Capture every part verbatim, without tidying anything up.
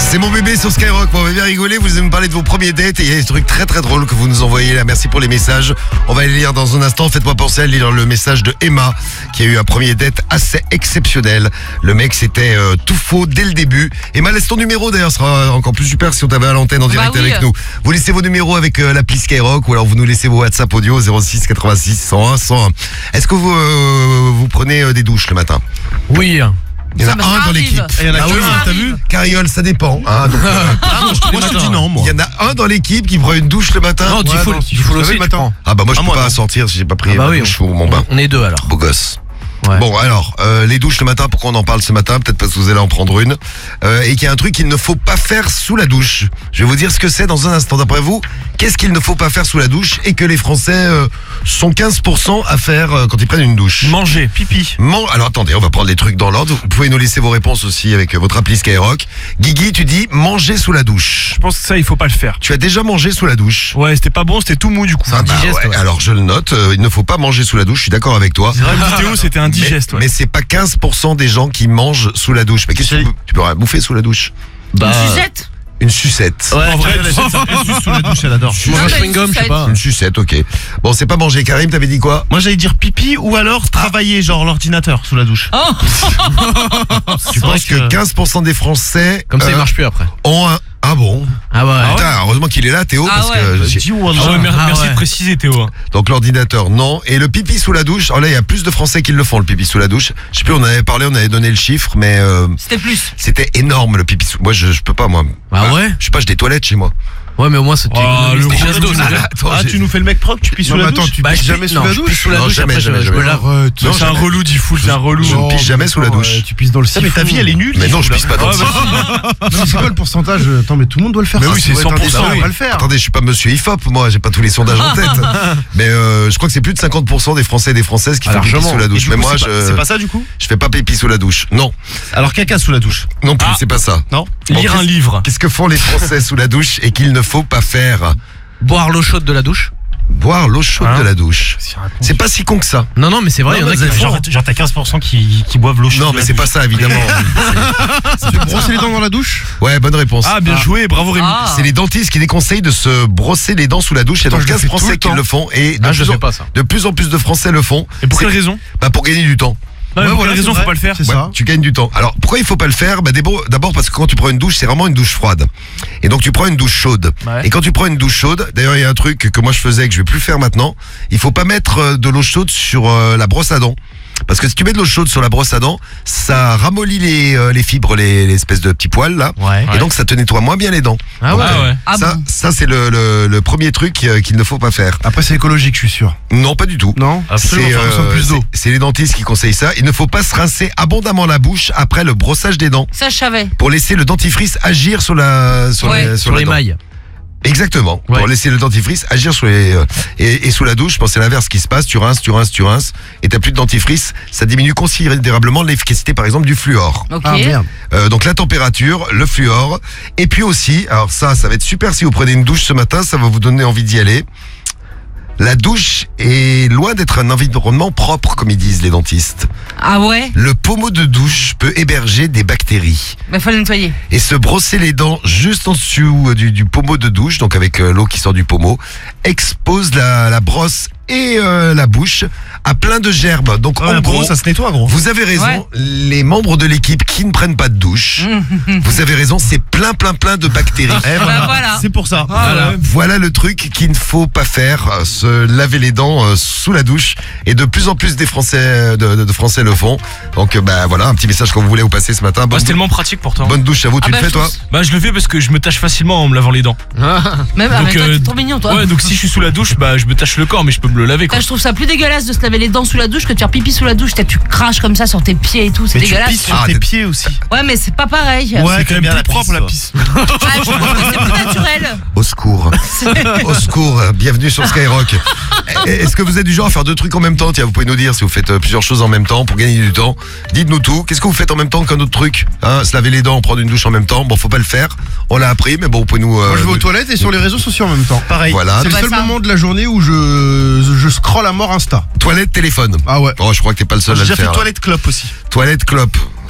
C'est mon bébé sur Skyrock, on va bien rigoler, vous allez me parler de vos premiers dates et il y a des trucs très très drôles que vous nous envoyez là, merci pour les messages. On va les lire dans un instant, faites-moi penser à lire le message de Emma qui a eu un premier date assez exceptionnel. Le mec c'était euh, tout faux dès le début. Emma, laisse ton numéro d'ailleurs, ce sera encore plus super si on t'avait à l'antenne en direct bah oui. avec nous. Vous laissez vos numéros avec euh, l'appli Skyrock ou alors vous nous laissez vos WhatsApp audio zéro six quatre-vingt-six cent un cent un. Est-ce que vous, euh, vous prenez euh, des douches le matin? Oui. Il y en a un dans l'équipe. Il y en a ah deux, oui, t'as vu? Carriole, ça dépend. Hein, donc, euh, ah, moi, je, moi, je te dis non, moi. Il y en a un dans l'équipe qui prend une douche le matin. Non, tu ouais, faut, non, tu faut aussi le matin. Ah bah moi je ah, peux moi, pas non. sortir si j'ai pas pris ah bah ma oui, douche on, ou mon bain. On est deux alors. Beau gosse. Ouais. Bon alors, euh, les douches le matin, pourquoi on en parle ce matin? Peut-être parce que vous allez en prendre une. Euh, et qu'il y a un truc qu'il ne faut pas faire sous la douche. Je vais vous dire ce que c'est dans un instant. D'après vous, qu'est-ce qu'il ne faut pas faire sous la douche et que les Français euh, sont quinze pour cent à faire euh, quand ils prennent une douche? Manger, pipi. Man- Alors attendez, on va prendre les trucs dans l'ordre. Vous pouvez nous laisser vos réponses aussi avec votre appli Skyrock. Guigui, tu dis manger sous la douche. Je pense que ça, il faut pas le faire. Tu as déjà mangé sous la douche? Ouais, c'était pas bon, c'était tout mou du coup. C'est un Bah digeste, ouais, ouais. Alors je le note, euh, il ne faut pas manger sous la douche, je suis d'accord avec toi. C'est vrai, la vidéo, c'était un digeste, mais, ouais. mais c'est pas quinze pour cent des gens qui mangent sous la douche. Mais qu'est-ce que tu peux, tu peux rien bouffer sous la douche? Bah, Une sucette. Une sucette. ouais, En vrai, elle achète sa juste sous la douche, elle adore. tu manges un bah, chewing-gum, une je sais pas. Une sucette, ok. Bon, c'est pas manger. Karim, t'avais dit quoi? Moi, j'allais dire pipi ou alors travailler, genre l'ordinateur sous la douche. Oh. Tu penses que quinze pour cent des Français Comme ça, euh, il marche plus après. ont un... Ah bon? Ah ouais. Putain, heureusement qu'il est là, Théo, Ah parce ouais. que... j'ai- Ah ouais, mer- Ah merci ouais. de préciser, Théo. Donc l'ordinateur, non. Et le pipi sous la douche, alors là, il y a plus de Français qui le font, le pipi sous la douche. Je sais plus, on avait parlé, on avait donné le chiffre, mais euh, C'était plus. c'était énorme, le pipi sous... Moi, je, je peux pas, moi. Ah ouais? Je sais pas, j'ai des toilettes chez moi. Ouais, mais au moins, c'est Oh, le des gros gestes d'eau, dos, c'est bien. Attends, Ah, j'ai- tu nous fais le mec propre, tu pisses sous Non, la mais attends, douche tu Bah, pisses je jamais pisse- sous non, la je douche? pisse sous la Non, douche, jamais, après, je- jamais, je me jamais. lave. Arrête. Non, C'est un jamais. relou, dit full, c'est un relou. Je ne pisse jamais sous la attends, douche. euh, Tu pisses dans le Ah, mais ta vie, elle est nulle. Mais non, je Fou, pisse pas là. dans le Ah, siphon. bah, Non, c'est quoi le pourcentage? Attends, mais tout le monde doit le faire. Mais ça, oui, ça c'est doit être cent pour cent, indécent, on oui. va le faire. Attendez, je suis pas monsieur I F O P, moi, j'ai pas tous les sondages en tête. Mais euh, je crois que c'est plus de cinquante pour cent des Français et des Françaises qui Ah, font pipi largement. sous la Et douche. du Mais coup, moi, c'est pas- je c'est pas ça du coup? je fais pas pipi sous la douche. Non, Alors caca sous la douche. non plus, Ah. c'est pas ça. Non. Bon, Lire un qu'est-ce- livre. Qu'est-ce que font les Français sous la douche et qu'il ne faut pas faire? Boire l'eau chaude de la douche. Boire l'eau chaude Hein de la douche. C'est pas si con que ça. Non, non, mais c'est vrai, il y en a qui le font. Genre, genre t'as quinze pour cent qui, qui boivent l'eau chaude. Non, de mais la c'est douche. pas ça, évidemment. Tu peux brosser les dents dans la douche? Ouais, bonne réponse. Ah, bien joué, bravo Rémi. Ah. C'est les dentistes qui déconseillent de se brosser les dents sous la douche. Il y a Attends, donc je le quinze fais tout Français le qui temps. le font et de, Ah, je plus le en, fais pas, ça. de plus en plus de Français le font. Et pour C'est- quelle raison? Bah pour gagner du temps. Non, mais Ouais, pour voilà, quelle raison c'est faut vrai. pas le faire? C'est Ouais, ça. tu gagnes du temps. Alors pourquoi il faut pas le faire? Bah d'abord d'abord parce que quand tu prends une douche, c'est vraiment une douche froide. Et donc tu prends une douche chaude. Ouais. Et quand tu prends une douche chaude, d'ailleurs il y a un truc que moi je faisais que je vais plus faire maintenant, il faut pas mettre euh, de l'eau chaude sur euh, la brosse à dents. Parce que si tu mets de l'eau chaude sur la brosse à dents, ça ramollit les, euh, les fibres, les, les espèces de petits poils là. Ouais. Et donc ça te nettoie moins bien les dents. Ah Donc, ouais. Ah ouais. Ah ça, bon. ça c'est le, le, le premier truc euh, qu'il ne faut pas faire. Après, c'est écologique, je suis sûr. Non, pas du tout. Non? Absolument C'est, pas, ça consomme plus d'eau. c'est- c'est les dentistes qui conseillent ça. Il ne faut pas se rincer abondamment la bouche après le brossage des dents Ça, je savais. pour laisser le dentifrice agir sur la sur Ouais. les, Sur la les dent. mailles. Exactement. Ouais. Pour laisser le dentifrice agir sur les euh, et, et sous la douche, je pense que c'est l'inverse qui se passe. Tu rinces, tu rinces, tu rinces, et t'as plus de dentifrice. Ça diminue considérablement l'efficacité, par exemple, du fluor. Ok. Ah merde. Euh, donc la température, le fluor, et puis aussi, alors ça, ça va être super si vous prenez une douche ce matin, ça va vous donner envie d'y aller. La douche est loin d'être un environnement propre, comme ils disent les dentistes. Ah ouais. Le pommeau de douche peut héberger des bactéries. Bah, faut le nettoyer. Et se brosser les dents juste en dessous du, du pommeau de douche, donc avec euh, l'eau qui sort du pommeau, expose la, la brosse et euh, la bouche à plein de gerbes. Donc Ouais, en gros, gros, ça se nettoie, gros. vous avez raison, Ouais. les membres de l'équipe qui ne prennent pas de douche, vous avez raison, c'est plein plein plein de bactéries. Eh, Bah, voilà. C'est pour ça. Voilà. Voilà. Voilà le truc qu'il ne faut pas faire, euh, se laver les dents euh, sous la douche. Et de plus en plus des Français, euh, de, de- de Français le font. Donc euh, bah voilà, un petit message que vous voulez vous passer ce matin. Bah, Bonne, c'est tellement pratique pourtant. bonne douche à vous, tu Ah le bah, fais je toi? pense- Bah je le fais parce que je me tâche facilement en me lavant les dents. Même Donc, avec toi, euh, t'es trop mignon, toi. Ouais, donc si je suis sous la douche, bah je me tâche le corps, mais je peux me le laver quoi. Là, je trouve ça plus dégueulasse de se laver les dents sous la douche que de faire pipi sous la douche. T'as- Tu craches comme ça sur tes pieds et tout, c'est Mais tu dégueulasse. pisses sur Ah, tes t'es- pieds aussi. Ouais, mais c'est pas pareil. c'est quand même plus propre la pisse. Ah, je trouve que c'est plus naturel. Au secours. Au secours, bienvenue sur Skyrock. Est-ce que vous êtes du genre à faire deux trucs en même temps? Tiens, vous pouvez nous dire si vous faites euh, plusieurs choses en même temps pour gagner du temps. Dites-nous tout. Qu'est-ce que vous faites en même temps qu'un autre truc, hein? Se laver les dents, prendre une douche en même temps. Bon, faut pas le faire. On l'a appris, mais bon, vous pouvez nous... euh, Moi, je vais aux nous- toilettes et sur les réseaux sociaux en même temps. Pareil. Voilà. C'est le Ouais, seul ça. moment de la journée où je, je scrolle à mort Insta. Toilette, téléphone. Ah ouais. Oh, je crois que t'es pas le seul J'ai à le déjà fait faire. là. toilette clope aussi. Toilette, clope.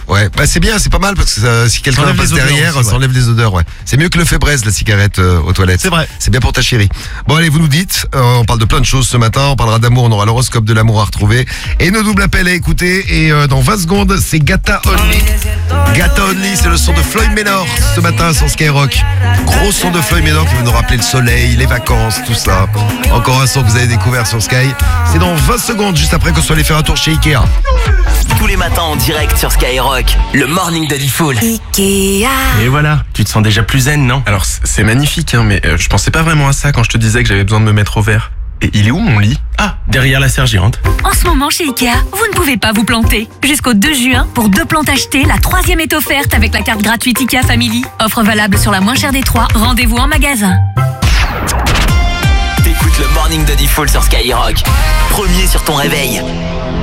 Ouais, bah c'est bien, c'est pas mal parce que ça, si quelqu'un Ça enlève passe les odeurs derrière, aussi, ça ouais. enlève les odeurs, ouais. C'est mieux que le Febreze, la cigarette euh, aux toilettes. C'est vrai. C'est bien pour ta chérie. Bon allez, vous nous dites, euh, on parle de plein de choses ce matin, on parlera d'amour, on aura l'horoscope de l'amour à retrouver et nos doubles appels à écouter et euh, dans vingt secondes, c'est Gata Only. Gata Only, c'est le son de Floyd Menor ce matin sur Skyrock. Gros son de Floyd Menor qui va nous rappeler le soleil, les vacances, tout ça. Encore un son que vous avez découvert sur Sky. C'est dans vingt secondes, juste après qu'on soit allé faire un tour chez Ikea. Tous les matins en direct sur Skyrock, le morning de Diffoul. Et voilà, tu te sens déjà plus zen, non? Alors c- c'est magnifique, hein, mais euh, je pensais pas vraiment à ça quand je te disais que j'avais besoin de me mettre au vert. Et il est où mon lit? Ah, derrière la sergente. En ce moment chez Ikea, vous ne pouvez pas vous planter. Jusqu'au deux juin, pour deux plantes achetées, la troisième est offerte avec la carte gratuite Ikea Family. Offre valable sur la moins chère des trois. Rendez-vous en magasin. T'écoutes le morning de Diffoul sur Skyrock. Premier sur ton réveil.